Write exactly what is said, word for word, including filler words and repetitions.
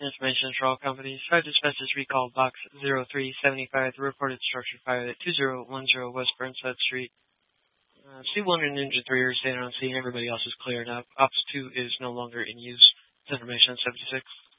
Information for all companies. Site asbestos recall box zero three seven five. The reported structure fire at two zero one zero West Burnside Street. Uh, C one and Ninja three are standing on scene. Everybody else is cleared up. Ops two is no longer in use. Information seventy-six.